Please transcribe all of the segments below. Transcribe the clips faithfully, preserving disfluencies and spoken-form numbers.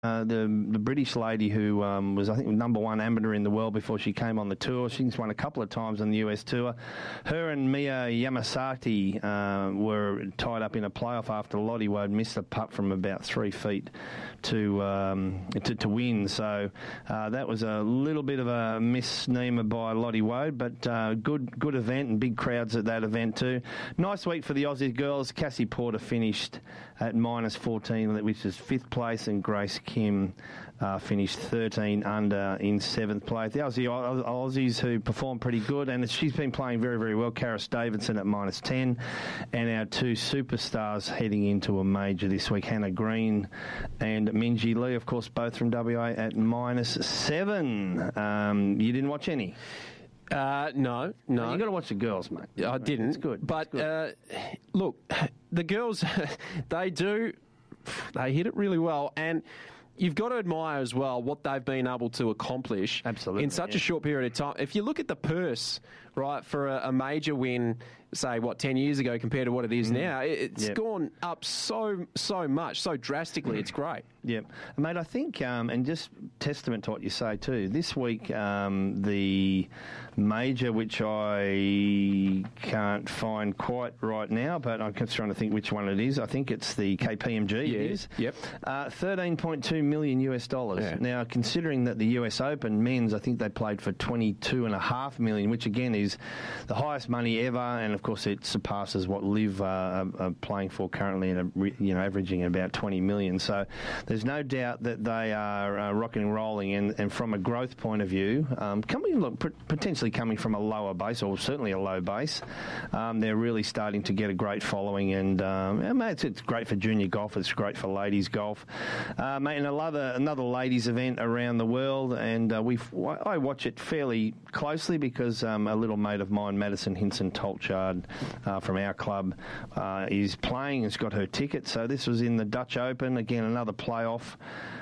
Uh, the the British lady who um, was, I think, number one amateur in the world before she came on the tour. She's won a couple of times on the U S tour. Her and Mia Yamasaki uh, were tied up in a playoff after Lottie Woad missed a putt from about three feet to um, to, to win. So uh, that was a little bit of a misnomer by Lottie Woad, but uh, good good event and big crowds at that event too. Nice week for the Aussie girls. Cassie Porter finished at minus fourteen, which is fifth place, and Grace Kim uh, finished thirteen under in seventh place. The Aussie, Aussies who performed pretty good, and she's been playing very, very well. Karis Davidson at minus ten, and our two superstars heading into a major this week, Hannah Green and Minjee Lee, of course, both from W A at minus seven. Um, you didn't watch any? Uh, no, no. Well, you got to watch the girls, mate. I didn't. It's good. But it's good. Uh, look, the girls, they do, they hit it really well, and you've got to admire as well what they've been able to accomplish Absolutely, in such yeah. a short period of time. If you look at the purse, right, for a, a major win, say, what, ten years ago compared to what it is mm. now, it, it's yep. gone up so, so much, so drastically. It's great. Yeah. Mate, I think, um, and just testament to what you say too, this week um, the major, which I can't find quite right now, but I'm just trying to think which one it is. I think it's the K P M G, yeah. it is. Yep. Uh, thirteen point two million US dollars. Yeah. Now, considering that the U S Open men's, I think they played for twenty-two point five million, which again is the highest money ever, and of course it surpasses what Liv uh, are, are playing for currently, and you know, averaging about twenty million. So there's no doubt that they are uh, rocking and rolling, and, and from a growth point of view, um, coming look p- potentially coming from a lower base, or certainly a low base, um, they're really starting to get a great following, and um, yeah, mate, it's, it's great for junior golf, it's great for ladies golf, uh, mate, and another another ladies event around the world, and uh, we I watch it fairly closely because um, a little mate of mine, Madison Hinson Tolchard, uh, from our club, uh, is playing, has got her ticket. So this was in the Dutch Open, again another playoff.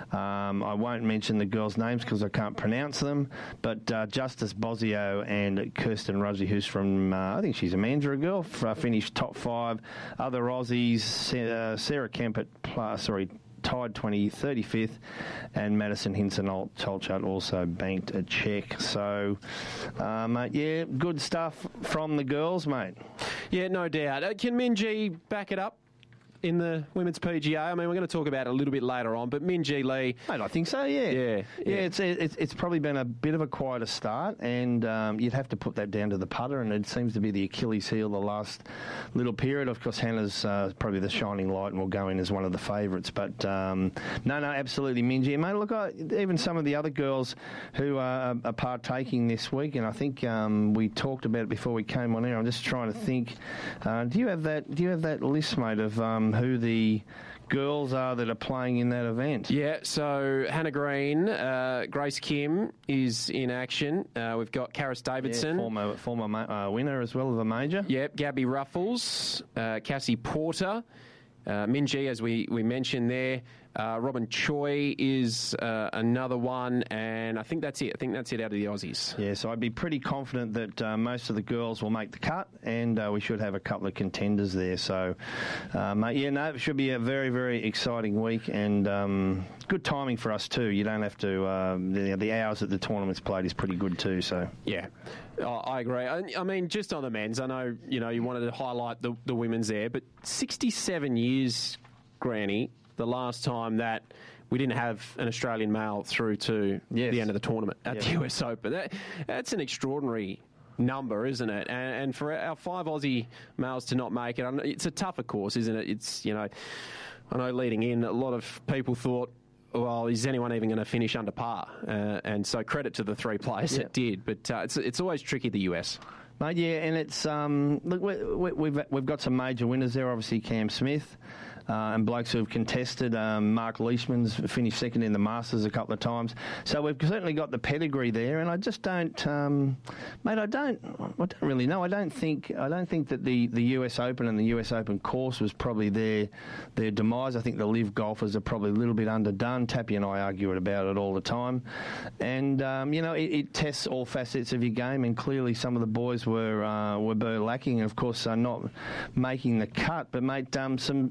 Um, I won't mention the girls' names because I can't pronounce them, but uh, Justice Bosio and Kirsten Rudgley, who's from, uh, I think she's a Mandurah girl, uh, finished top five. Other Aussies, uh, Sarah Kemp at, uh, sorry, tied twenty, thirty-fifth, and Madison Hinson Tolchard also banked a check. So, uh, mate, yeah, good stuff from the girls, mate. Yeah, no doubt. Uh, can Minjee back it up in the women's P G A? I mean, we're going to talk about it a little bit later on, but Minjee Lee... Mate, I think so, yeah. Yeah, yeah. yeah it's, it's it's probably been a bit of a quieter start, and um, you'd have to put that down to the putter, and it seems to be the Achilles heel the last little period. Of course, Hannah's uh, probably the shining light and will go in as one of the favourites, but um, no, no, absolutely Minjee. Mate, look, I, even some of the other girls who are, are partaking this week, and I think um, we talked about it before we came on air, I'm just trying to think, uh, do you have that, do you have that list, mate, of um, who the girls are that are playing in that event? Yeah, so Hannah Green, uh, Grace Kim is in action. Uh, we've got Karis Davidson. Yeah, former former uh, winner as well of a major. Yep, Gabby Ruffles, uh, Cassie Porter, uh, Minjee, as we, we mentioned there. Uh, Robin Choi is uh, another one, and I think that's it. I think that's it out of the Aussies. Yeah, so I'd be pretty confident that uh, most of the girls will make the cut, and uh, we should have a couple of contenders there. So, um, yeah, no, it should be a very, very exciting week, and um, good timing for us too. You don't have to, um, the, the hours that the tournament's played is pretty good too. So, yeah, oh, I agree. I, I mean, just on the men's, I know, you know, you wanted to highlight the, the women's there, but sixty-seven years, Granny, the last time that we didn't have an Australian male through to yes. the end of the tournament at yes. the U S Open. That, that's an extraordinary number, isn't it? And, and for our five Aussie males to not make it, it's a tougher course, isn't it? It's, you know, I know leading in, a lot of people thought, well, is anyone even going to finish under par? Uh, and so credit to the three players yeah. that did. But uh, it's it's always tricky, the U S. Mate, yeah, and it's um, look, we, we, we've we've got some major winners there. Obviously, Cam Smith. Uh, and blokes who have contested. Um, Mark Leishman's finished second in the Masters a couple of times. So we've certainly got the pedigree there, and I just don't, um, mate. I don't. I don't really know. I don't think. I don't think that the, the U S Open and the U S Open course was probably their their demise. I think the Live golfers are probably a little bit underdone. Tappy and I argue about it all the time, and um, you know it, it tests all facets of your game. And clearly, some of the boys were uh, were lacking, and of course, uh, not making the cut. But mate, um, some some relative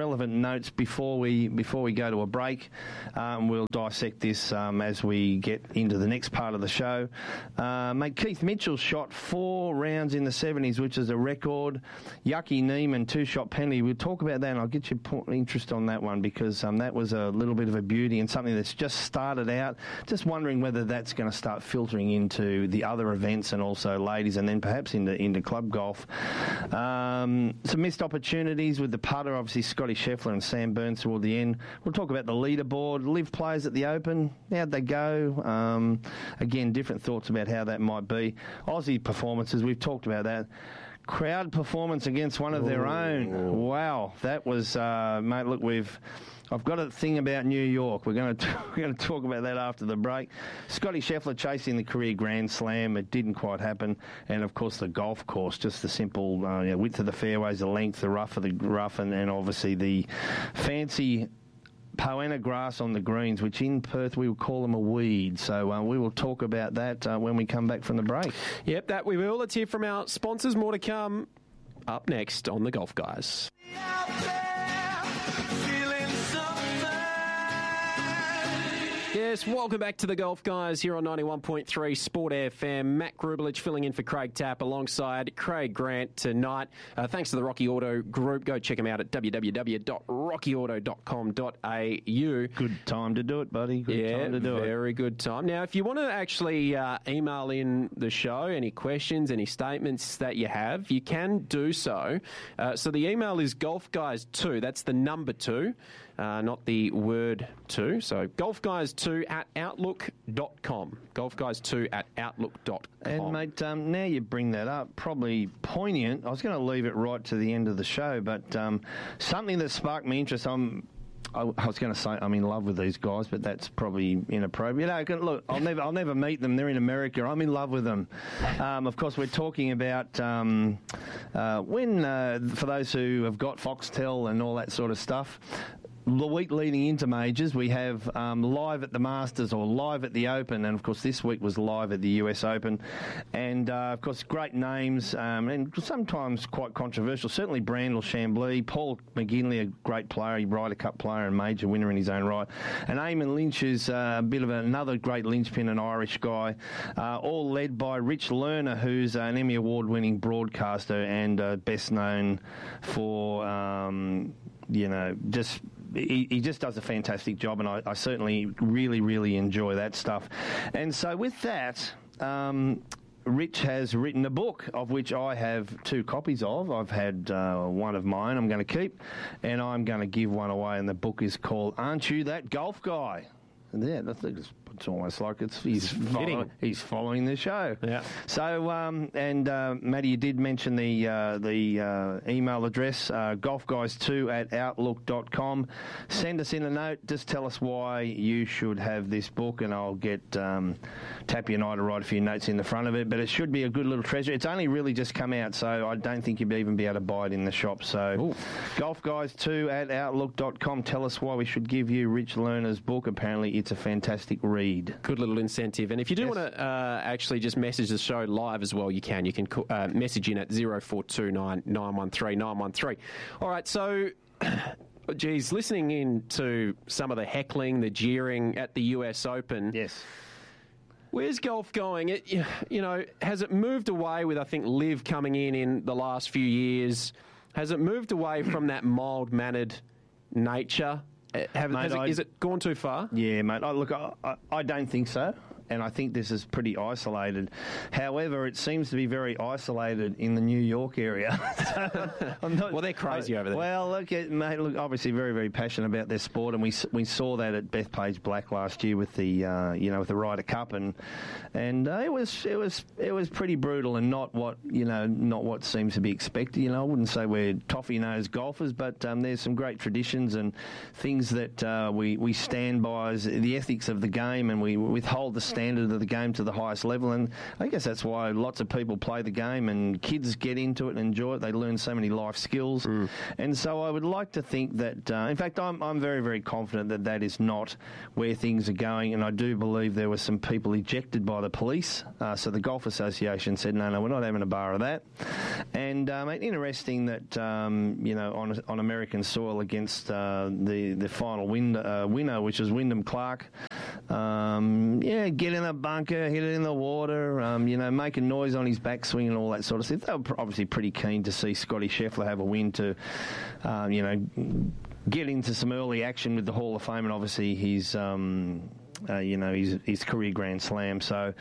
relevant notes before we before we go to a break. Um, we'll dissect this um, as we get into the next part of the show. Uh, mate, Keith Mitchell shot four rounds in the seventies, which is a record. Yucky Neiman, two-shot penalty. We'll talk about that, and I'll get your interest on that one because um, that was a little bit of a beauty and something that's just started out. Just wondering whether that's going to start filtering into the other events and also ladies, and then perhaps into, into club golf. Um, some missed opportunities with the putter, obviously Scotty Scheffler and Sam Burns toward the end. We'll talk about the leaderboard, live players at the Open, how'd they go? Um, again, different thoughts about how that might be. Aussie performances, we've talked about that. Crowd performance against one of their Ooh. own. Wow, that was, uh, mate, look, we've... I've got a thing about New York. We're going to we're going to talk about that after the break. Scotty Scheffler chasing the career Grand Slam. It didn't quite happen. And, of course, the golf course, just the simple uh, you know, width of the fairways, the length, the rough of the rough, and, and obviously the fancy Poena grass on the greens, which in Perth we would call them a weed. So uh, we will talk about that uh, when we come back from the break. Yep, that we will. Let's hear from our sponsors. More to come up next on The Golf Guys. Yes, welcome back to the Golf Guys here on ninety-one point three Sport F M. Matt Grubelich filling in for Craig Tapp alongside Craig Grant tonight. Uh, thanks to the Rocky Auto Group. Go check them out at w w w dot rocky auto dot com dot a u. Good time to do it, buddy. Good yeah, time to do very it. Very good time. Now, if you want to actually uh, email in the show, any questions, any statements that you have, you can do so. Uh, so the email is golf guys two. That's the number two. Uh, not the word two. So golf guys two at outlook dot com. golf guys two at outlook dot com. And, mate, um, now you bring that up, probably poignant. I was going to leave it right to the end of the show, but um, something that sparked me interest, I'm... I was going to say I'm in love with these guys, but that's probably inappropriate. You know, look, I'll never, I'll never meet them. They're in America. I'm in love with them. Um, of course, we're talking about um, uh, when, uh, for those who have got Foxtel and all that sort of stuff, the week leading into majors, we have um, live at the Masters or live at the Open, and of course this week was live at the U S Open, and uh, of course great names um, and sometimes quite controversial. Certainly Brandel Chambly, Paul McGinley, a great player, Ryder Cup player and major winner in his own right, and Eamon Lynch is uh, a bit of another great linchpin, an Irish guy, uh, all led by Rich Lerner, who's an Emmy Award-winning broadcaster and uh, best known for um, you know just. He, he just does a fantastic job, and I, I certainly really, really enjoy that stuff. And so with that, um, Rich has written a book, of which I have two copies of. I've had uh, one of mine I'm going to keep, and I'm going to give one away, and the book is called Aren't You That Golf Guy? And yeah, that's, it's almost like it's he's following, he's following the show. Yeah. So um, and uh, Matty, you did mention the uh, the uh, email address uh, golf guys two at outlook dot com. Send us in a note. Just tell us why you should have this book, and I'll get um, Tappy and I to write a few notes in the front of it. But it should be a good little treasure. It's only really just come out, so I don't think you'd even be able to buy it in the shop. So Ooh. golf guys two at outlook dot com. Tell us why we should give you Rich Lerner's book. Apparently, it's a fantastic read. Good little incentive. And if you do yes. want to uh, actually just message the show live as well, you can. You can uh, message in at zero four two nine, nine one three, nine one three. All right, so, geez, listening in to some of the heckling, the jeering at the U S Open. Yes. Where's golf going? It, you know, has it moved away with, I think, Liv coming in in the last few years? Has it moved away from that mild-mannered nature? Have, mate, has it, I, is it gone too far? Yeah, mate. I, look, I, I, I don't think so. And I think this is pretty isolated. However, it seems to be very isolated in the New York area. so I'm not, well, they're crazy I, over there. Well, look, mate, look, obviously very, very passionate about their sport, and we we saw that at Bethpage Black last year with the uh, you know with the Ryder Cup, and and uh, it was it was it was pretty brutal and not what you know not what seems to be expected. You know, I wouldn't say we're toffee-nosed golfers, but um, there's some great traditions and things that uh, we we stand by as the ethics of the game, and we withhold the standard standard of the game to the highest level, and I guess that's why lots of people play the game and kids get into it and enjoy it. They learn so many life skills, mm. and so I would like to think that, uh, in fact, I'm, I'm very, very confident that that is not where things are going, and I do believe there were some people ejected by the police, uh, so the Golf Association said, no, no, we're not having a bar of that. And um, interesting that, um, you know, on, on American soil against uh, the, the final win, uh, winner, which was Wyndham Clark, Um, yeah, get in the bunker, hit it in the water, um, you know, make a noise on his backswing and all that sort of stuff. They were obviously pretty keen to see Scotty Scheffler have a win to, um, you know, get into some early action with the Hall of Fame, and obviously he's... Um, Uh, you know, his, his career Grand Slam. So,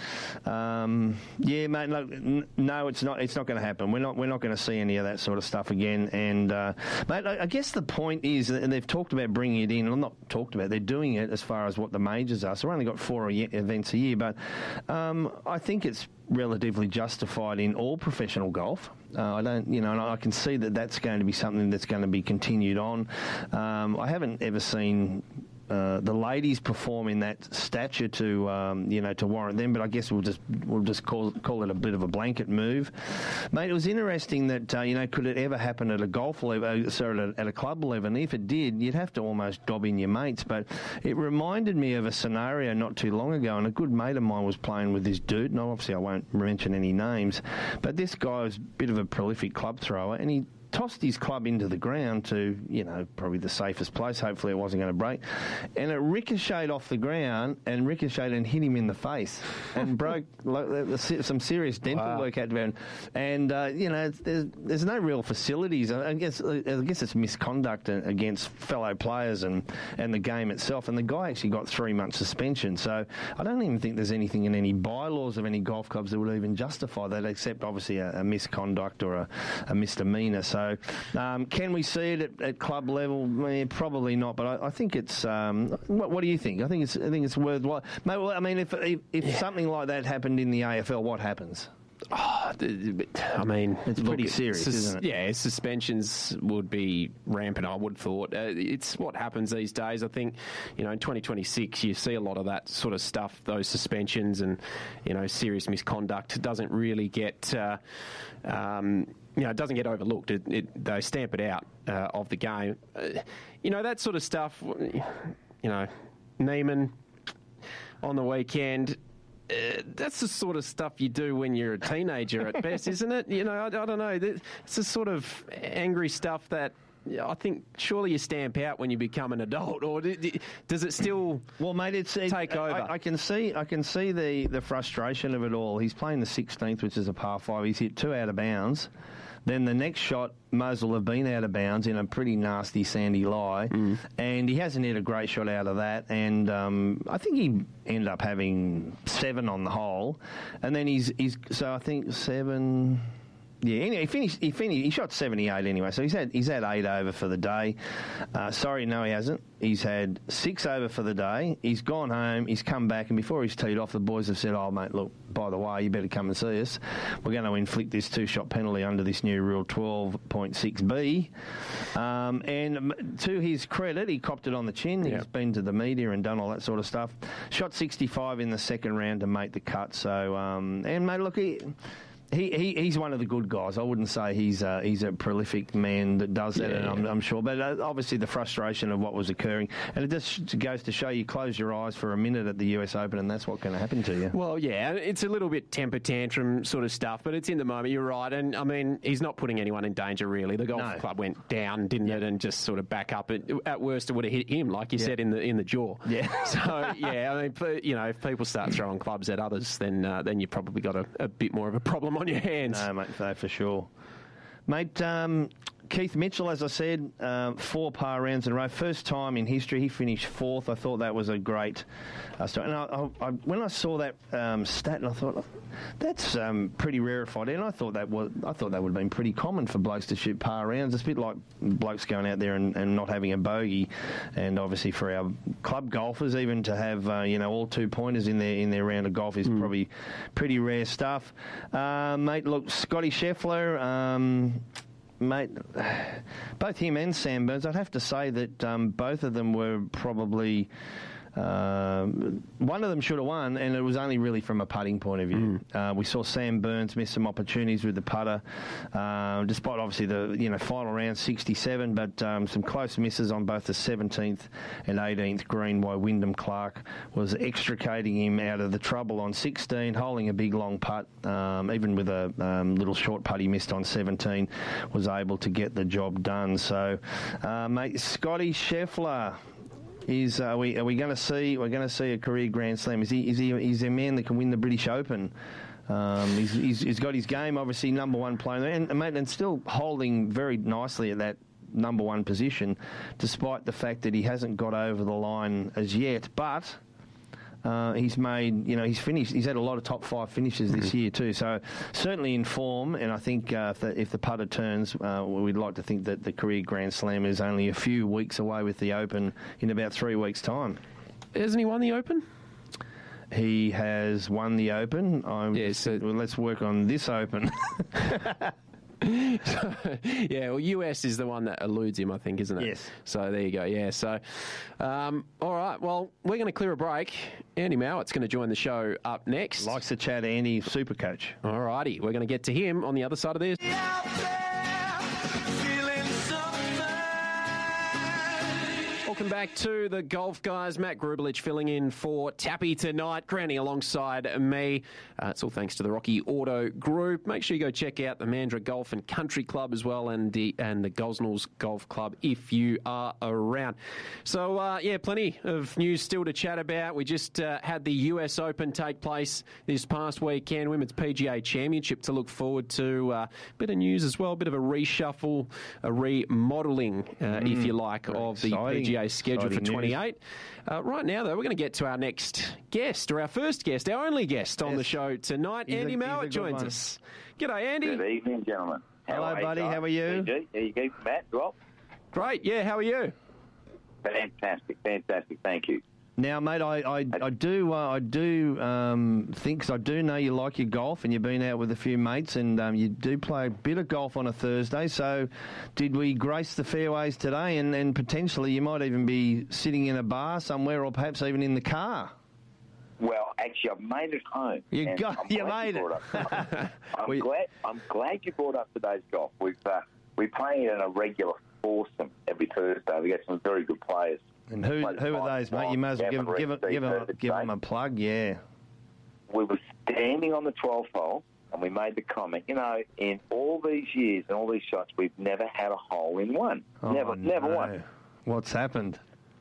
um, yeah, mate. Look, n- no, it's not. It's not going to happen. We're not. We're not going to see any of that sort of stuff again. And, uh, mate, I, I guess the point is, and they've talked about bringing it in. Well, not talked about. They're doing it as far as what the majors are. So we've only got four events a year, but um, I think it's relatively justified in all professional golf. Uh, I don't, you know, and I can see that that's going to be something that's going to be continued on. Um, I haven't ever seen. Uh, the ladies perform in that stature to, um, you know, to warrant them, but I guess we'll just we'll just call call it a bit of a blanket move, mate. It was interesting that uh, you know, could it ever happen at a golf level, uh, sorry, at a, at a club level? And if it did, you'd have to almost dob in your mates. But it reminded me of a scenario not too long ago, and a good mate of mine was playing with this dude. And obviously, I won't mention any names, but this guy was a bit of a prolific club thrower, and he tossed his club into the ground to, you know, probably the safest place. Hopefully it wasn't going to break. And it ricocheted off the ground and ricocheted and hit him in the face and broke some serious dental wow. work had to be done. And, uh, you know, there's, there's no real facilities. I guess I guess it's misconduct against fellow players and, and the game itself. And the guy actually got three months suspension. So I don't even think there's anything in any bylaws of any golf clubs that would even justify that, except obviously a, a misconduct or a, a misdemeanour. So So, um, can we see it at, at club level? Eh, probably not, but I, I think it's. Um, what, what do you think? I think it's. I think it's worthwhile. Mate, well, I mean, if if, if yeah. something like that happened in the A F L, what happens? Oh, I mean, it's pretty look, serious, sus- isn't it? Yeah, suspensions would be rampant, I would have thought. Uh, it's what happens these days. I think, you know, in twenty twenty-six, you see a lot of that sort of stuff, those suspensions and, you know, serious misconduct doesn't really get, uh, um, you know, it doesn't get overlooked. It, it, they stamp it out uh, of the game. Uh, you know, that sort of stuff, you know, Neiman on the weekend... Uh, that's the sort of stuff you do when you're a teenager at best, isn't it? You know, I, I don't know. It's the sort of angry stuff that I think surely you stamp out when you become an adult, or does it still? Well, mate, it's it, take over. I, I can see, I can see the, the frustration of it all. He's playing the sixteenth, which is a par five. He's hit two out of bounds. Then the next shot may as well have been out of bounds in a pretty nasty sandy lie, mm. and he hasn't hit a great shot out of that. And um, I think he ended up having seven on the hole, and then he's he's so I think seven. Yeah, anyway, he finished. He finished. He shot seventy-eight anyway, so he's had he's had eight over for the day. Uh, sorry, no, he hasn't. He's had six over for the day. He's gone home. He's come back, and before he's teed off, the boys have said, "Oh, mate, look, by the way, you better come and see us. We're going to inflict this two-shot penalty under this new rule twelve point six B." Um, and to his credit, he copped it on the chin. Yep. He's been to the media and done all that sort of stuff. Shot sixty-five in the second round to make the cut. So, um, and mate, look, he. He, he he's one of the good guys. I wouldn't say he's a, he's a prolific man that does that, yeah, and I'm, I'm sure. But uh, obviously the frustration of what was occurring, and it just goes to show you close your eyes for a minute at the U S Open, and that's what can happen to you. Well, yeah, it's a little bit temper tantrum sort of stuff, but it's in the moment. You're right, and I mean he's not putting anyone in danger really. The golf no. club went down, didn't yeah. it, and just sort of back up. It, at worst, it would have hit him, like you yeah. said, in the in the jaw. Yeah. So yeah, I mean, you know, if people start throwing clubs at others, then uh, then you've probably got a, a bit more of a problem on your hands. No, mate, no, for sure. Mate, um, Keith Mitchell, as I said, um, four par rounds in a row. First time in history. He finished fourth. I thought that was a great uh, start. And I, I, I, when I saw that um, stat, I thought, that's um, pretty rarefied. And I thought that was, I thought that would have been pretty common for blokes to shoot par rounds. It's a bit like blokes going out there and, and not having a bogey. And obviously for our club golfers, even to have uh, you know all two pointers in their in their round of golf is mm. probably pretty rare stuff. Uh, mate, look, Scotty Scheffler. Um, Mate, both him and Sam Burns, I'd have to say that um, both of them were probably uh, Um, one of them should have won, and it was only really from a putting point of view. Mm. Uh, we saw Sam Burns miss some opportunities with the putter, uh, despite obviously the you know final round sixty-seven, but um, some close misses on both the seventeenth and eighteenth green, while Wyndham Clark was extricating him out of the trouble on sixteen, holding a big long putt, um, even with a um, little short putt he missed on seventeen, was able to get the job done. So, uh, mate, Scotty Scheffler. Is uh, are we are we going to see we're going to see a career Grand Slam? Is he is he is he a man that can win the British Open? Um, he's, he's, he's got his game, obviously number one player, and, and mate, and still holding very nicely at that number one position, despite the fact that he hasn't got over the line as yet. But uh, he's made, you know, he's finished. He's had a lot of top five finishes this year too. So certainly in form. And I think uh, if, the, if the putter turns, uh, we'd like to think that the career Grand Slam is only a few weeks away with the Open in about three weeks' time. Hasn't he won the Open? He has won the Open. I yeah, so well, let's work on this Open. So, yeah, well, U S is the one that eludes him, I think, isn't it? Yes. So there you go. Yeah. So, um, all right. Well, we're going to clear a break. Andy Mowatt's going to join the show up next. Likes to chat, Andy, super coach. All righty. We're going to get to him on the other side of this. Welcome back to the Golf Guys. Matt Grubelich filling in for Tappy tonight, grounding alongside me. Uh, it's all thanks to the Rocky Auto Group. Make sure you go check out the Mandurah Golf and Country Club as well, and the and the Gosnells Golf Club if you are around. So, uh, yeah, plenty of news still to chat about. We just uh, had the U S Open take place this past weekend, Women's P G A Championship to look forward to. Uh, bit of news as well, a bit of a reshuffle, a remodelling, uh, mm, if you like, of the P G A schedule for twenty-eight. Uh, right now, though, we're going to get to our next guest, or our first guest, our only guest on yes. the show tonight. He's Andy Mowat joins one. us. G'day, Andy. Good evening, gentlemen. How Hello, are buddy. You How are you? How are you keeping, Matt? Rob? Great. Yeah, how are you? Fantastic, fantastic. Thank you. Now, mate, I I, I do uh, I do um, think, cause I do know you like your golf, and you've been out with a few mates, and um, you do play a bit of golf on a Thursday. So, did we grace the fairways today? And, and potentially, you might even be sitting in a bar somewhere, or perhaps even in the car. Well, actually, I've made it home. You got, you made you it. I'm we, glad. I'm glad you brought up today's golf. We've uh, we play in a regular foursome every Thursday. We get some very good players. And who who are those, mate? You may as well give, give, give, give, them, give them a plug, yeah. We were standing on the twelfth hole, and we made the comment, you know, in all these years and all these shots, we've never had a hole in one. Oh, never, no. never one. What's happened?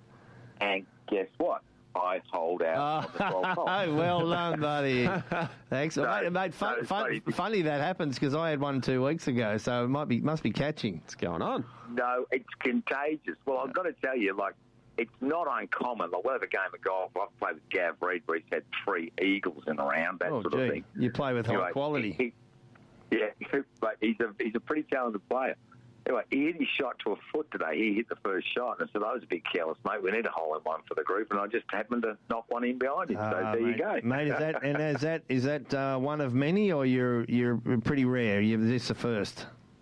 And guess what? I told out on the twelfth hole. Oh, well done, buddy. Thanks. No, mate, mate, fun, no, fun, funny. funny that happens because I had one two weeks ago, so it might be must be catching. What's going on? No, it's contagious. Well, I've got to tell you, like, it's not uncommon. Like, we'll have a game of golf. I've played with Gav Reed where he's had three eagles in a round, that oh, sort gee. of thing. You play with high anyway, quality. He, he, yeah, but he's a he's a pretty talented player. Anyway, he hit his shot to a foot today. He hit the first shot, and I said, I was a bit careless, mate. We need a hole in one for the group, and I just happened to knock one in behind him. Uh, so there mate, you go, mate. Is that and is that is that uh, one of many, or you're you're pretty rare? You're this the first?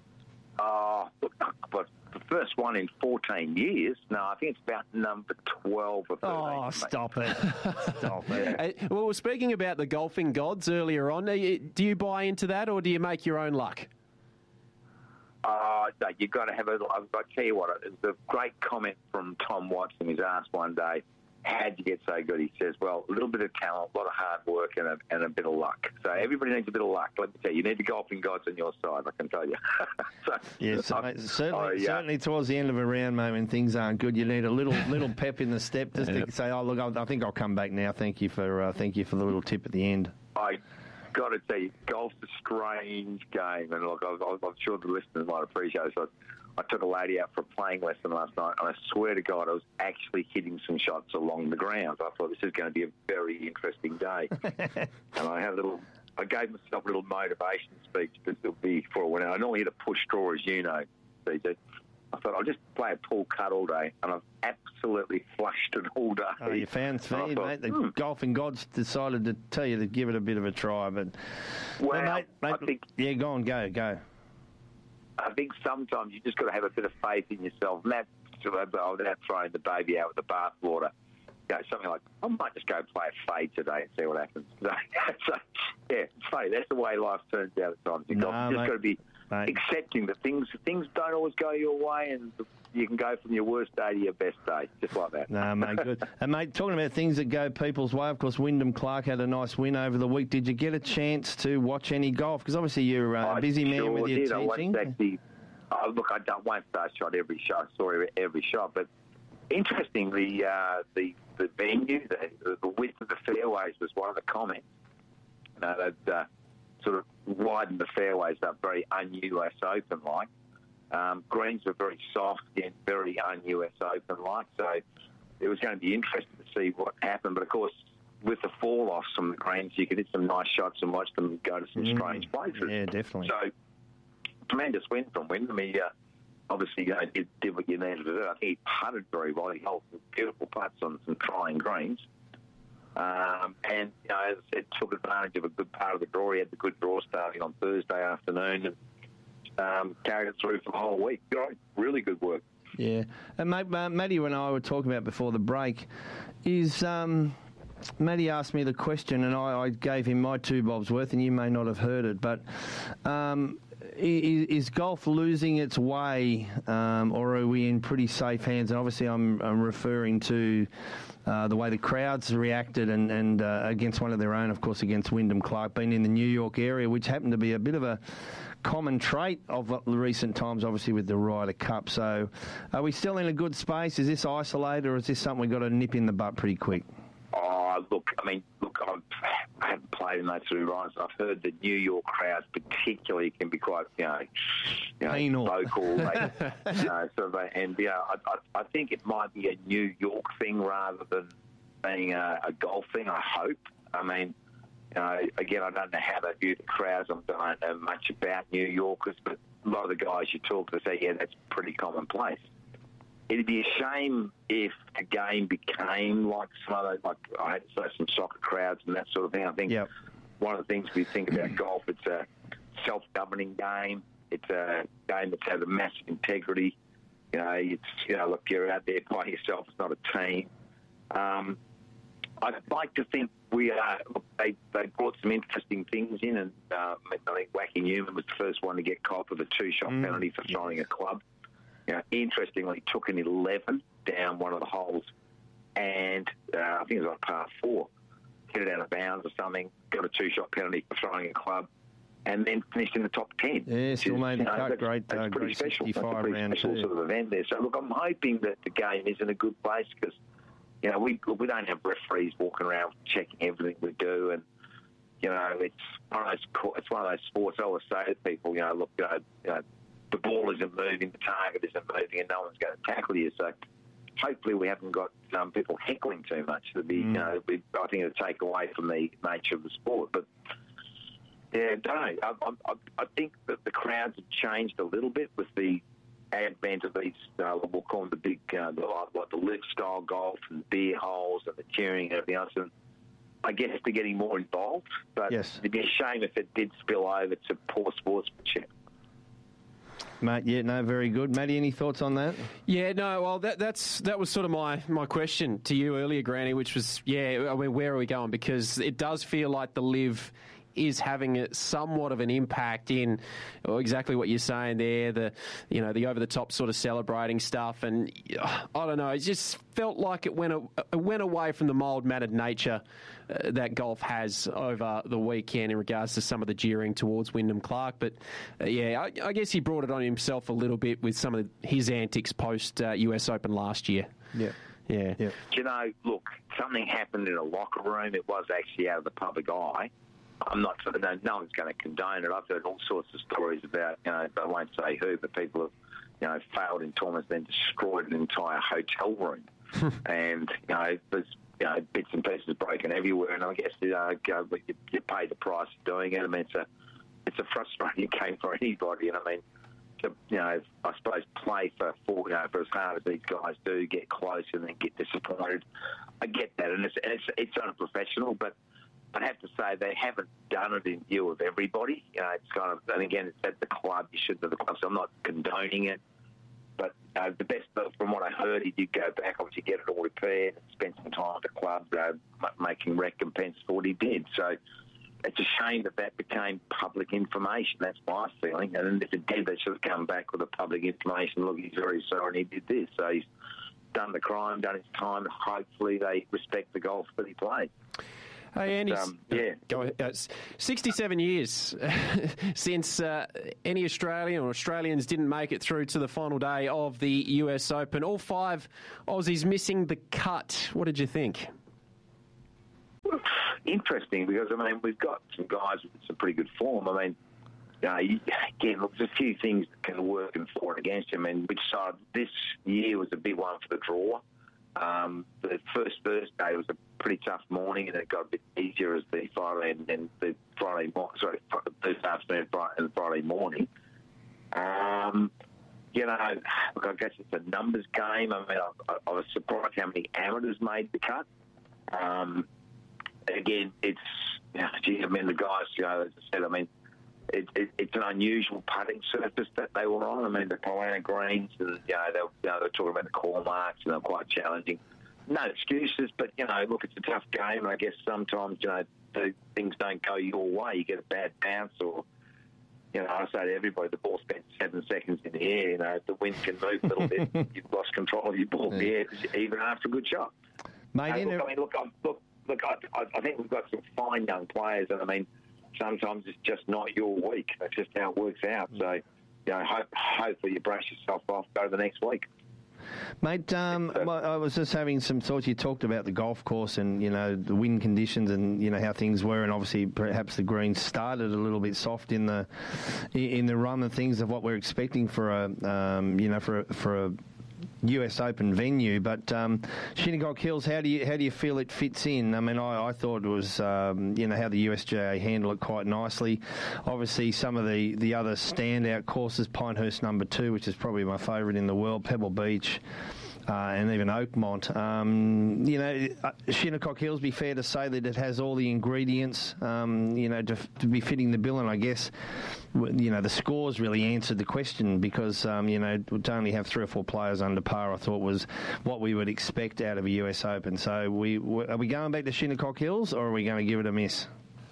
Oh, look, but the first one in fourteen years. No, I think it's about number twelve or thirteen. Oh, mate. stop it. Stop it. Uh, well, speaking about the golfing gods earlier on, do you buy into that, or do you make your own luck? Oh, no, you've got to have a... I'll tell you what, it was a great comment from Tom Watson. He's asked one day, how'd you get so good? He says, well, a little bit of talent, a lot of hard work, and a, and a bit of luck. So everybody needs a bit of luck. Let me tell you, you need the golfing gods on your side, I can tell you. so, yes, I, mate, certainly, oh, yeah. certainly towards the end of a round, mate, when things aren't good, you need a little little pep in the step just yep. to say, oh, look, I, I think I'll come back now. Thank you for uh, thank you for the little tip at the end. I got to tell you, golf's a strange game, and look, I'm, I'm sure the listeners might appreciate it. So I took a lady out for a playing lesson last night, and I swear to God, I was actually hitting some shots along the ground. I thought this is going to be a very interesting day, and I had a little. I gave myself a little motivation speech because it'll be before I went out. I normally hit a push draw, as you know, C J. I thought I'll just play a pull cut all day, and I've absolutely flushed it all day. Oh, your fans feed, thought, mate. The hmm. golfing gods decided to tell you to give it a bit of a try, but well, well mate, mate, I think yeah, go on, go, go. I think sometimes you just got to have a bit of faith in yourself. And that's without throwing the baby out with the bathwater. go something like, I might just go play a fade today and see what happens. So, so yeah, it's funny. That's the way life turns out at times. You've Nah, just mate. got to be Mate. accepting that things things don't always go your way, and you can go from your worst day to your best day, just like that. No, mate, good. And, mate, talking about things that go people's way, of course, Wyndham Clark had a nice win over the week. Did you get a chance to watch any golf? Because obviously you're uh, a busy man sure with your did. teaching. I actually, oh, look, I don't, won't say I shot every shot, I saw every, every shot, but interestingly, uh, the, the venue, the, the width of the fairways was one of the comments. You know, they'd uh, sort of widened the fairways up very un-U S Open-like. Um, greens were very soft and very un-U S Open-like, so it was going to be interesting to see what happened. But, of course, with the fall-offs from the greens, you could hit some nice shots and watch them go to some Mm. strange places. Yeah, definitely. So, tremendous win from Wyndham. He uh, obviously you know, did, did what you needed to do. I think he putted very well. He held some beautiful putts on some trying greens. Um, and, you know, as I said, took advantage of a good part of the draw. He had the good draw starting on Thursday afternoon and um, carried it through for the whole week. Great, really good work. Yeah. And, mate, uh, Matty and I were talking about before the break is... Um, Matty asked me the question, and I, I gave him my two bobs worth, and you may not have heard it, but um, is, is golf losing its way, um, or are we in pretty safe hands? And obviously I'm, I'm referring to uh, the way the crowds reacted and, and uh, against one of their own, of course, against Wyndham Clark, being in the New York area, which happened to be a bit of a common trait of the recent times, obviously, with the Ryder Cup. So are we still in a good space? Is this isolated, or is this something we've got to nip in the butt pretty quick? Oh, look, I mean, look, I've, I haven't played in those two rounds. I've heard that New York crowds particularly can be quite, you know, you know Anal. vocal. They, you know, sort of, and, yeah, I, I, I think it might be a New York thing rather than being a, a golf thing, I hope. I mean, you know, again, I don't know how they view the crowds. I don't know much about New Yorkers, but a lot of the guys you talk to say, yeah, that's pretty commonplace. It'd be a shame if the game became like some other, like I had to say, some soccer crowds and that sort of thing. I think yep. one of the things we think about golf, it's a self-governing game. It's a game that's had a massive integrity. You know, it's you know, look, you're out there by yourself. It's not a team. Um, I'd like to think we are. Look, they they brought some interesting things in, and uh, I think Wacky Newman was the first one to get caught with a two-shot mm. penalty for throwing a club. You know, interestingly, took an eleven down one of the holes, and uh, I think it was on par four. Hit it out of bounds or something, got a two-shot penalty for throwing a club, and then finished in the top ten. Yeah, still made the you know, cut. That's, Great, that's uh, pretty great special. sixty-five that's a pretty round special two. sort of event there. So, look, I'm hoping that the game is in a good place because, you know, we we don't have referees walking around checking everything we do, and you know, it's one of those it's one of those sports. I always say to people, you know, look, you know, you know the ball isn't moving, the target isn't moving, and no one's going to tackle you. So hopefully we haven't got um, people heckling too much. That'd be, mm. you know, be, I think it would take away from the nature of the sport. But, yeah, don't know. I, I, I think that the crowds have changed a little bit with the advent of these, uh, we'll call them the big, uh, the, like the live-style golf and beer holes and the cheering and everything else. And I guess they're getting more involved. But yes. it'd be a shame if it did spill over to poor sportsmanship. Mate, yeah, no, very good. Matty, any thoughts on that? Yeah, no, well, that that's that was sort of my, my question to you earlier, Granny, which was, yeah, I mean, where are we going? Because it does feel like the live is having a, somewhat of an impact in well, exactly what you're saying there, the you know the over the top sort of celebrating stuff, and uh, I don't know, it just felt like it went a, it went away from the mild mannered nature uh, that golf has over the weekend in regards to some of the jeering towards Wyndham Clark. But uh, yeah, I, I guess he brought it on himself a little bit with some of his antics post uh, U S Open last year. Yeah. Yeah. yeah. You know, look, something happened in a locker room. It was actually out of the public eye. I'm not, no, no one's going to condone it. I've heard all sorts of stories about, you know, I won't say who, but people have, you know, failed in tournaments, then destroyed an entire hotel room. And, you know, there's, you know, bits and pieces broken everywhere. And I guess, you know, you, you pay the price of doing it. I mean, it's a, it's a frustrating game for anybody. And I mean, to, you know, I suppose play for, for, you know, for as hard as these guys do, get close and then get disappointed. I get that. And it's, and it's, it's unprofessional, but I'd have to say they haven't done it in view of everybody. You know, it's kind of, and again, it's at the club. You should do the club, so I'm not condoning it. But uh, the best, from what I heard, he did go back, obviously get it all repaired, and spend some time at the club uh, making recompense for what he did. So it's a shame that that became public information. That's my feeling. And if it did, they should have come back with the public information. Look, he's very sorry and he did this. So he's done the crime, done his time. Hopefully they respect the golf that he played. Hey, Andy, um, yeah. go ahead. Uh, sixty-seven years since uh, any Australian or Australians didn't make it through to the final day of the U S Open. All five Aussies missing the cut. What did you think? Interesting, because, I mean, we've got some guys with some pretty good form. I mean, you know, again, look, there's a few things that can work and for and against him. And which side this year was a big one for the draw. Um, the first Thursday was a pretty tough morning, and it got a bit easier as the Friday and then the Friday morning, sorry, Thursday afternoon and Friday morning. Um, you know, look, I guess it's a numbers game. I mean, I, I was surprised how many amateurs made the cut. Um, again, it's, you know, gee, I mean, the guys, you know, as I said, I mean, It, it, it's an unusual putting surface that they were on. I mean, the Poana greens, and you know, they were, you know, they were talking about the call marks, and they're quite challenging. No excuses, but you know, look, it's a tough game, and I guess sometimes, you know, the things don't go your way. You get a bad bounce, or you know, I say to everybody, the ball spent seven seconds in the air. You know, the wind can move a little bit. You've lost control of your ball in the air, even after a good shot. Mate, hey, look, a... I mean, look, I, look, look, I, I think we've got some fine young players, and I mean. Sometimes it's just not your week. That's just how it works out. So, you know, hope, hopefully you brush yourself off, go to the next week. Mate, um, I was just having some thoughts. You talked about the golf course and, you know, the wind conditions and, you know, how things were, and obviously perhaps the greens started a little bit soft in the in the run and things of what we're expecting for a, um, you know, for a, for a U S Open venue. But um, Shinnecock Hills, how do you how do you feel it fits in? I mean, I, I thought it was um, you know, how the U S J A handled it quite nicely. Obviously, some of the, the other standout courses, Pinehurst number two, which is probably my favourite in the world, Pebble Beach. Uh, and even Oakmont. Um, you know, Shinnecock Hills, be fair to say that it has all the ingredients, um, you know, to, to be fitting the bill. And I guess, you know, the scores really answered the question because, um, you know, to only have three or four players under par, I thought was what we would expect out of a U S Open. So we are we going back to Shinnecock Hills, or are we going to give it a miss?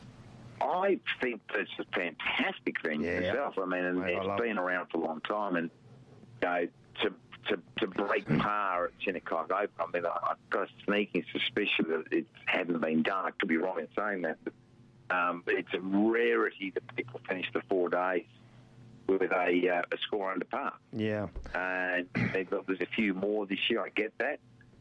I think it's a fantastic venue yeah. itself. I mean, and Mate, it's I been it. around for a long time. And, you know, to To, to break par at Shinnecock Open, I mean, I've got a sneaking suspicion that it hadn't been done. I could be wrong in saying that, but um, it's a rarity that people finish the four days with a, uh, a score under par. Yeah. And there's a few more this year, I get that.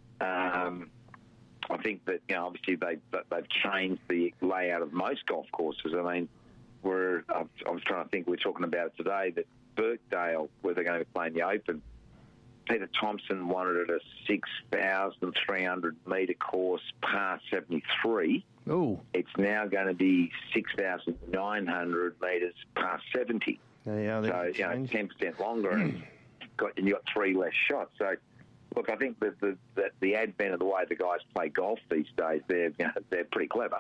Um, I think that, you know, obviously they, they've changed the layout of most golf courses. I mean, we're, I was trying to think, we we're talking about it today, that Birkdale, where they're going to be playing the Open, Peter Thompson wanted it a six thousand three hundred metre course, par seventy-three. Ooh. It's now going to be six thousand nine hundred metres, par seventy. Yeah, so, you know, ten percent longer, and, got, and you got three less shots. So, look, I think that the, the, the advent of the way the guys play golf these days, they're, you know, they're pretty clever.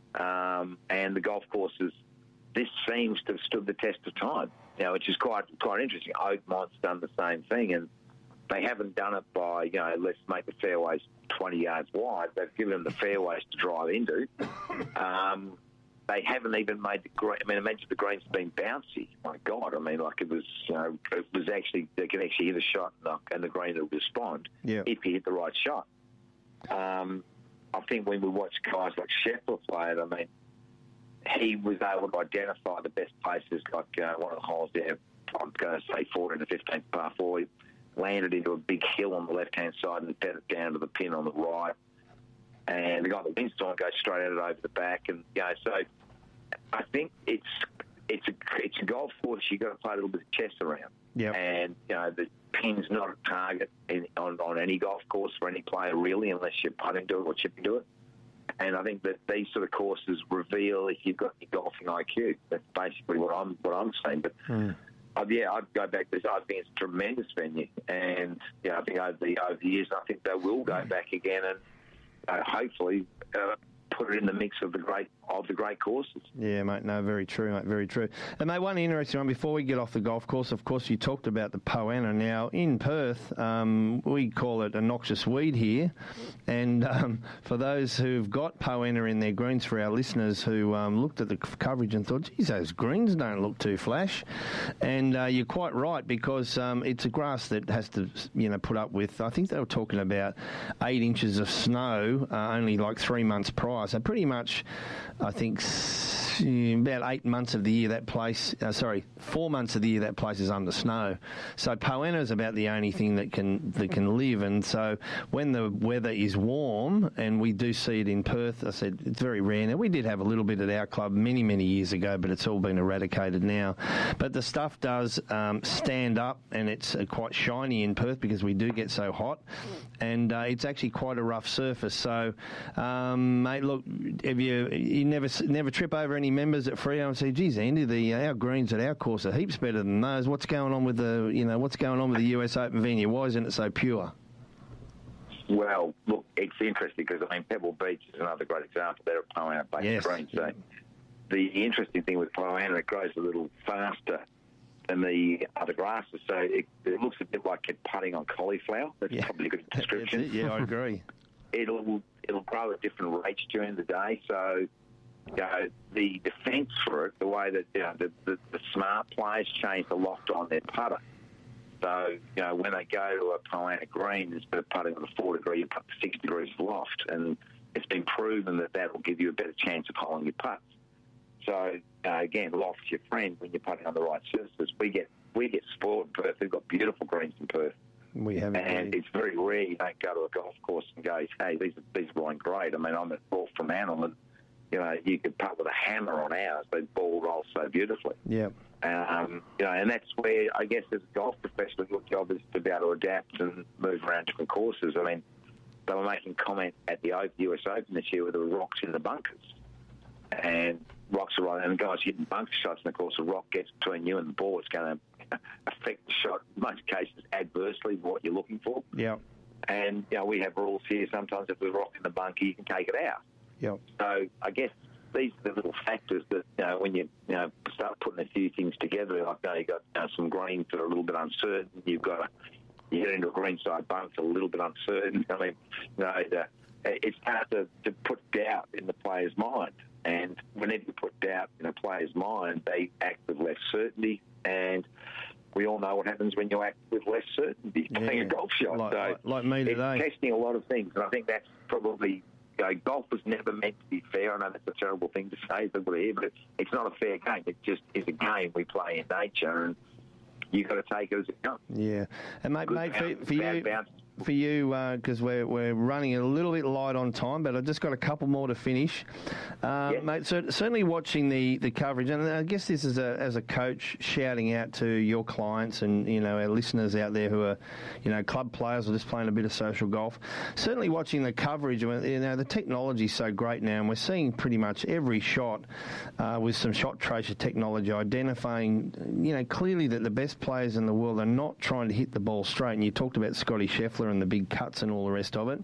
Um, and the golf courses, this seems to have stood the test of time, you know, which is quite quite interesting. Oakmont's done the same thing, and they haven't done it by, you know, let's make the fairways twenty yards wide. They've given them the fairways to drive into. Um, they haven't even made the green. I mean, imagine the green's been bouncy. My God, I mean, like it was, you know, it was actually, they can actually hit a shot and the green will respond yeah. if you hit the right shot. Um, I think when we watch guys like Scheffler play it, I mean, he was able to identify the best places, like uh, one of the holes there, I'm going to say fourteen to fifteenth par four. He landed into a big hill on the left-hand side and fed it down to the pin on the right. And the guy that wins time goes straight at it over the back. And, you know, so I think it's it's a, it's a golf course you've got to play a little bit of chess around. Yep. And, you know, the pin's not a target in, on, on any golf course for any player, really, unless you're putting to it or chipping to it. And I think that these sort of courses reveal if you've got your golfing I Q. That's basically what I'm what I'm saying. But mm. uh, yeah, I'd go back to this. I think it's a tremendous venue, and yeah, you know, I think over the over the years, I think they will go back again, and uh, hopefully uh, put it in the mix of the great of the great courses. Yeah, mate, no, very true, mate, very true. And, mate, one interesting one, before we get off the golf course, of course, you talked about the Poana. Now, in Perth, um, we call it a noxious weed here, and um, for those who've got Poana in their greens, for our listeners who um, looked at the coverage and thought, geez, those greens don't look too flash, and uh, you're quite right, because um, it's a grass that has to, you know, put up with, I think they were talking about eight inches of snow uh, only like three months prior, so pretty much, I think about eight months of the year that place, uh, sorry, four months of the year that place is under snow. So Poana is about the only thing that can that can live. And so when the weather is warm, and we do see it in Perth, I said it's very rare. Now, we did have a little bit at our club many, many years ago, but it's all been eradicated now. But the stuff does um, stand up, and it's uh, quite shiny in Perth because we do get so hot. And uh, it's actually quite a rough surface. So, um, mate, look, have you you never never trip over any members at Freo and say, geez, Andy, the uh, our greens at our course are heaps better than those. What's going on with the you know what's going on with the U S Open venue? Why isn't it so pure? Well, look, it's interesting because I mean Pebble Beach is another great example there of Poana based Yes. greens. So the interesting thing with Poana, it grows a little faster than the other grasses, so it, it looks a bit like it putting on cauliflower. That's Yeah. probably a good description. That's it. Yeah, I agree. It'll it'll grow at different rates during the day, so you know, the defence for it, the way that you know, the, the, the smart players change the loft on their putter. So, you know, when they go to a Poana green, instead of putting on a four degree, you put six degrees loft, and it's been proven that that will give you a better chance of holding your putts. So, uh, again, loft's your friend when you're putting on the right surfaces. We get we get spoiled in Perth. We've got beautiful greens in Perth. We have, and it's very rare you don't go to a golf course and go, hey, these are, these are blowing great. I mean, I'm at Ball from Annan, and you know, you could putt with a hammer on ours. The ball rolls so beautifully. Yeah. Um, you know, and that's where I guess as a golf professional, your job is to be able to adapt and move around different courses. I mean, they were making comment at the U S Open this year where there were rocks in the bunkers, and rocks are right, and guys hitting bunker shots, and of course, a rock gets between you and the ball. It's going to affect the shot in most cases adversely what you're looking for. Yeah. And you know, we have rules here. Sometimes if there's a rock in the bunker, you can take it out. Yep. So I guess these are the little factors that, you know, when you, you know, start putting a few things together, like, you know, you've got you know, some greens that are a little bit uncertain. You've got a, you get into a greenside bunk that's a little bit uncertain. I mean, you know, the, it's hard to, to put doubt in the player's mind. And whenever you put doubt in a player's mind, they act with less certainty. And we all know what happens when you act with less certainty playing yeah. a golf shot. Like, so like, like me today. It's testing a lot of things. And I think that's probably... You know, golf was never meant to be fair. I know that's a terrible thing to say, people here, but it's not a fair game. It just is a game we play in nature, and you've got to take it as it comes. Yeah. And, mate, Good mate bounce, for, for you... bounce. For you, because uh, we're we're running a little bit light on time, but I've just got a couple more to finish, uh, yes. mate. So certainly watching the, the coverage, and I guess this is a, as a coach shouting out to your clients and you know our listeners out there who are, you know, club players or just playing a bit of social golf. Certainly watching the coverage, you know, the technology's so great now, and we're seeing pretty much every shot uh, with some shot tracer technology identifying, you know, clearly that the best players in the world are not trying to hit the ball straight. And you talked about Scotty Scheffler and the big cuts and all the rest of it.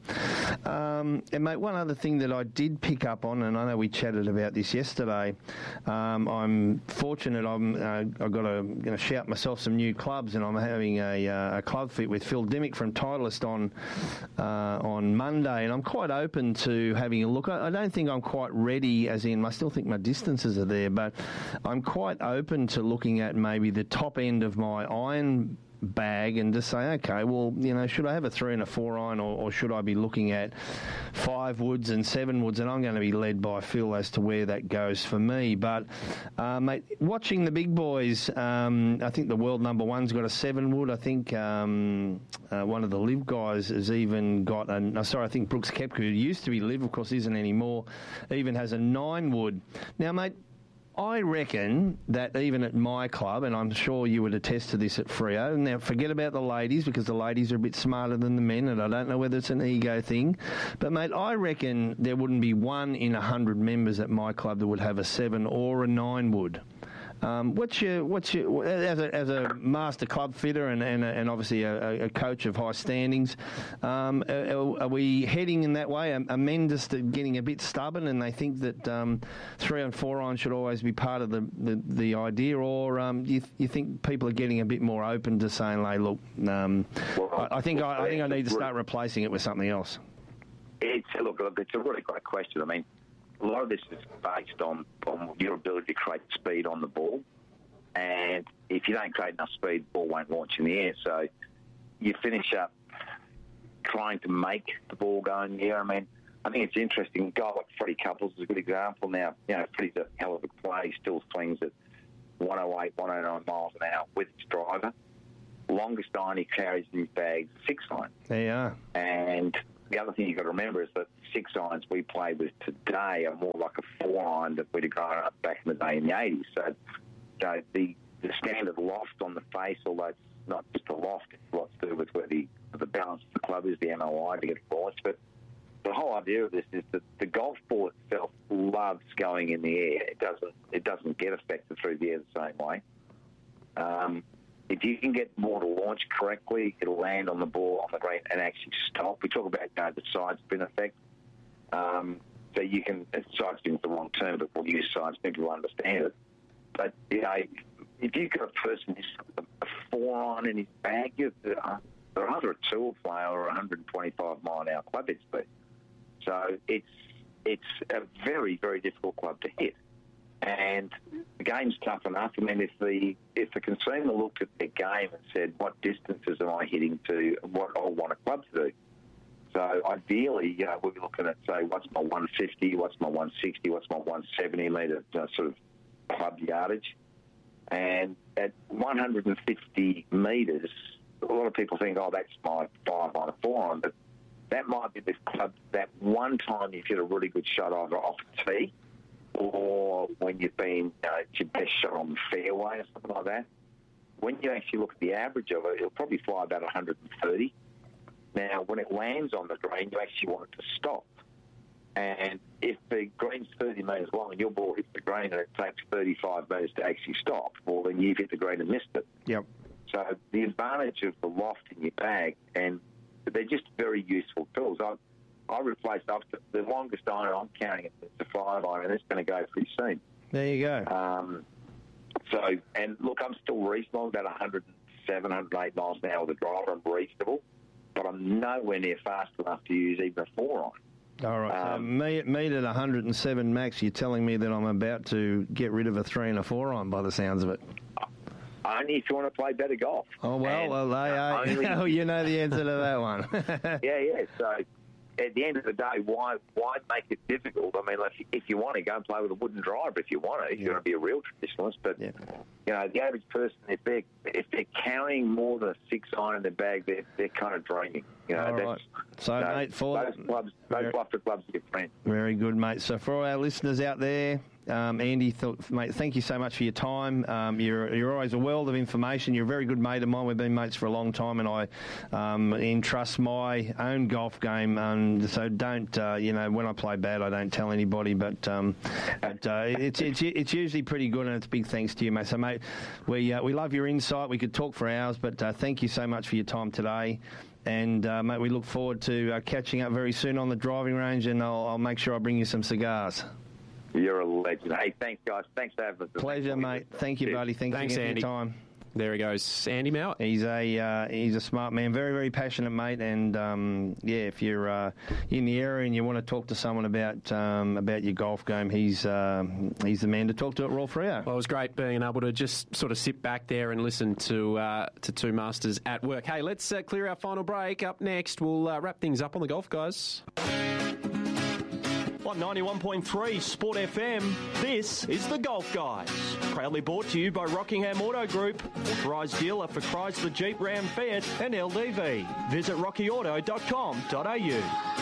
Um, and, mate, one other thing that I did pick up on, and I know we chatted about this yesterday, um, I'm fortunate I'm, uh, I've got to you know, shout myself some new clubs, and I'm having a, uh, a club fit with Phil Dimmick from Titleist on, uh, on Monday, and I'm quite open to having a look. I, I don't think I'm quite ready, as in I still think my distances are there, but I'm quite open to looking at maybe the top end of my iron bag and just say, okay, well, you know, should I have a three and a four iron, or, or should I be looking at five woods and seven woods? And I'm going to be led by Phil as to where that goes for me. But, uh, mate, watching the big boys, um, I think the world number one's got a seven wood. I think um, uh, one of the Liv guys has even got a, no, sorry, I think Brooks Koepka, who used to be Liv, of course, isn't anymore, even has a nine wood. Now, mate, I reckon that even at my club, and I'm sure you would attest to this at Freo, now forget about the ladies because the ladies are a bit smarter than the men, and I don't know whether it's an ego thing, but mate, I reckon there wouldn't be one in a hundred members at my club that would have a seven or a nine wood. Um, what's your what's your as a as a master club fitter and and, and obviously a, a coach of high standings? Um, are, are we heading in that way? Are, are men just getting a bit stubborn and they think that um, three and four iron should always be part of the the, the idea, or um, you you think people are getting a bit more open to saying, "Hey, look, um, well, I, I think I, I think I need to start replacing it with something else." It's look, look, it's a really great question. I mean, a lot of this is based on, on your ability to create speed on the ball, and if you don't create enough speed, the ball won't launch in the air. So you finish up trying to make the ball go in the air. I mean, I think it's interesting. A guy like Freddie Couples is a good example. Now, you know, Freddie's a hell of a play. He still swings at one oh eight, one oh nine miles an hour with his driver. Longest iron he carries in his bag, six iron. There you are. And the other thing you've got to remember is that six irons we play with today are more like a four iron that we'd have grown up back in the day in the eighties. So, so the, the standard loft on the face, although it's not just a loft, it's a lot to do with where the, the balance of the club is, the M O I to get it launched. But the whole idea of this is that the golf ball itself loves going in the air. It doesn't it doesn't get affected through the air the same way. Um, if you can get the ball to launch correctly, it'll land on the ball on the green and actually stop. We talk about you know, the side spin effect. Um, so you can, side spin is the wrong term, but we'll use side spin to understand it. But, you know, if you've got a person who's a four iron in his bag, you're, they're either a tour player or a one twenty-five mile an hour club head speed. So it's it's a very, very difficult club to hit. And the game's tough enough. I mean, if the if the consumer looked at their game and said, what distances am I hitting to and what I want a club to do? So ideally, you know, we'll be looking at, say, what's my one fifty, what's my one sixty, what's my one seventy metre you know, sort of club yardage. And at one hundred fifty metres, a lot of people think, oh, that's my five on a four on, but that might be the club that one time you hit a really good shot either off a tee or when you've been, you know, it's your best shot on the fairway or something like that. When you actually look at the average of it, it'll probably fly about one hundred thirty. Now, when it lands on the green, you actually want it to stop. And if the green's thirty metres long and your ball hits the green and it takes thirty-five metres to actually stop, well, then you've hit the green and missed it. Yep. So the advantage of the loft in your bag, and they're just very useful tools. I I replaced up to the longest iron I'm counting it's a five iron, and it's going to go pretty soon. There you go. Um, so, and look, I'm still reasonable, about one hundred seven, one hundred eight miles an hour with the driver. I'm reasonable, but I'm nowhere near fast enough to use even a four iron. All right. Um, so me, me at one hundred seven max, you're telling me that I'm about to get rid of a three and a four iron by the sounds of it. Only if you want to play better golf. Oh, well, and, well they, uh, only, oh, you know the answer to that one. yeah, yeah. So at the end of the day, why why make it difficult? I mean, like, if you want to, go and play with a wooden driver if you want to, if yeah. you want to be a real traditionalist. But, yeah. you know, the average person, if they're, if they're counting more than a six iron in their bag, they're, they're kind of dreaming. You know, all that's, right. So, you know, mate, for those clubs, those Bluffter clubs are your friends. Very good, mate. So for all our listeners out there, um, Andy, th- mate, thank you so much for your time. Um, you're you're always a world of information. You're a very good mate of mine. We've been mates for a long time, and I um, entrust my own golf game. Um, so don't, uh, you know, when I play bad, I don't tell anybody. But, um, but uh, it's, it's it's usually pretty good, and it's big thanks to you, mate. So, mate, we uh, we love your insight. We could talk for hours, but uh, thank you so much for your time today. And, uh, mate, we look forward to uh, catching up very soon on the driving range, and I'll, I'll make sure I bring you some cigars. You're a legend. Hey, thanks, guys. Thanks for having us. Pleasure, mate. Thank you, buddy. Thank Thanks, you for Andy. your time. There he goes, Andy Mowat. He's a uh, he's a smart man, very very passionate mate, and um, yeah, if you're uh, in the area and you want to talk to someone about um, about your golf game, he's uh, he's the man to talk to at Royal Freo. Well, it was great being able to just sort of sit back there and listen to uh, to two masters at work. Hey, let's uh, clear our final break. Up next, we'll uh, wrap things up on the Golf Guys. On ninety-one point three Sport F M, this is the Golf Guys. Proudly brought to you by Rockingham Auto Group, authorised dealer for Chrysler, Jeep, Ram, Fiat and L D V. Visit rocky auto dot com dot a u.